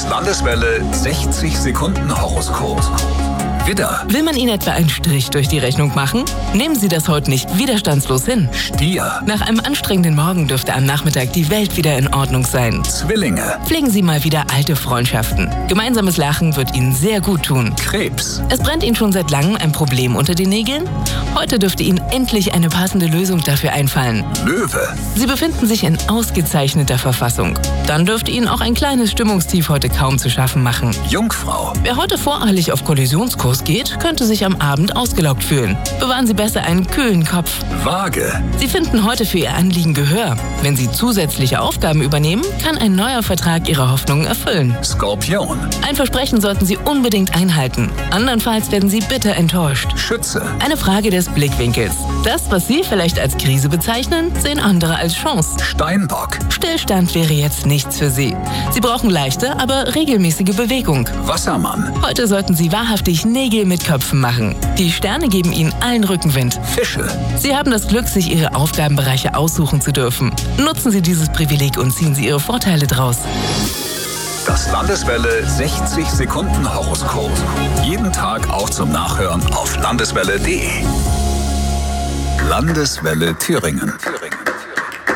Das Landeswelle 60 Sekunden Horoskop. Widder, Will man Ihnen etwa einen Strich durch die Rechnung machen? Nehmen Sie das heute nicht widerstandslos hin. Stier, Nach einem anstrengenden Morgen dürfte am Nachmittag die Welt wieder in Ordnung sein. Zwillinge, Pflegen Sie mal wieder alte Freundschaften. Gemeinsames Lachen wird Ihnen sehr gut tun. Krebs, Es brennt Ihnen schon seit langem ein Problem unter den Nägeln? Heute dürfte Ihnen endlich eine passende Lösung dafür einfallen. Löwe, Sie befinden sich in ausgezeichneter Verfassung. Dann dürfte Ihnen auch ein kleines Stimmungstief heute kaum zu schaffen machen. Jungfrau, Wer heute voreilig auf Kollisionskurs geht, könnte sich am Abend ausgelaugt fühlen. Bewahren Sie besser einen kühlen Kopf. Waage, Sie finden heute für Ihr Anliegen Gehör. Wenn Sie zusätzliche Aufgaben übernehmen, kann ein neuer Vertrag Ihre Hoffnungen erfüllen. Skorpion, Ein Versprechen sollten Sie unbedingt einhalten. Andernfalls werden Sie bitter enttäuscht. Schütze, Eine Frage des Blickwinkels. Das, was Sie vielleicht als Krise bezeichnen, sehen andere als Chance. Steinbock, Stillstand wäre jetzt nichts für Sie. Sie brauchen leichte, aber regelmäßige Bewegung. Wassermann, Heute sollten Sie wahrhaftig Nägel mit Köpfen machen. Die Sterne geben Ihnen allen Rückenwind. Fische, Sie haben das Glück, sich Ihre Aufgabenbereiche aussuchen zu dürfen. Nutzen Sie dieses Privileg und ziehen Sie Ihre Vorteile draus. das Landeswelle 60 Sekunden Horoskop. Jeden Tag auch zum Nachhören auf landeswelle.de. Landeswelle Thüringen.